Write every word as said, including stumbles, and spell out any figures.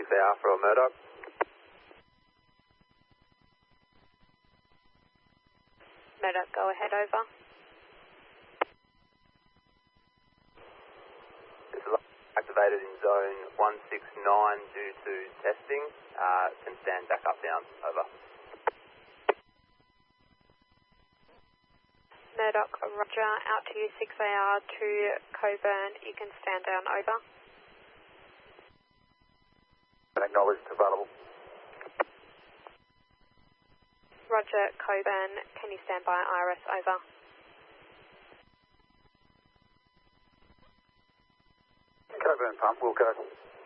six A R for Murdoch. Murdoch, go ahead, over. This is activated in zone one six nine due to testing. Uh, can stand back up down, over. Murdoch, roger, out to you, six A R to Coburn, you can stand down, over. Acknowledged, available. Roger, Coburn, can you stand by Iris, over. Coburn pump, Wilco.